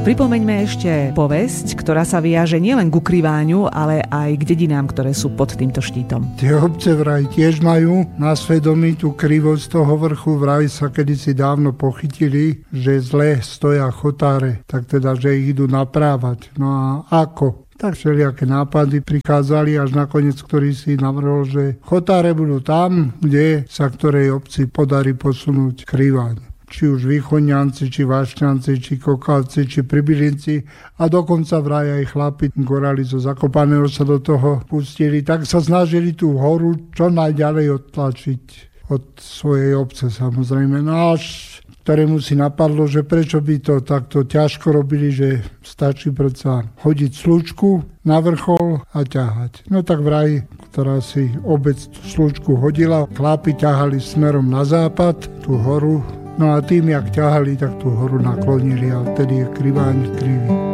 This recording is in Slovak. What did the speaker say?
Pripomeňme ešte povesť, ktorá sa viaže nielen ku Kriváňu, ale aj k dedinám, ktoré sú pod týmto štítom. Tie obce vraj tiež majú na svedomí tú krivosť toho vrchu. Vraj sa kedysi dávno pochytili, že zle stoja chotáre, tak teda, že ich idú naprávať. No a ako? Tak všelijaké nápady prichádzali, až nakoniec, ktorý si navrhol, že chotáre budú tam, kde sa ktorej obci podarí posunúť Kriváň. Či už Východňanci, či Vášňanci, či Kokálci, či Pribilinci a dokonca vraj aj chlapi Gorali zo Zakopaného sa do toho pustili, tak sa snažili tú horu čo najďalej odtlačiť od svojej obce samozrejme. No až ktorému si napadlo, že prečo by to takto ťažko robili, že stačí predsa hodiť slučku na vrchol a ťahať. No tak vraj, ktorá si obec tú slučku hodila, chlapi ťahali smerom na západ tú horu. No a tým, jak ťahali, tak tú horu naklonili a vtedy je Kriváň krivý.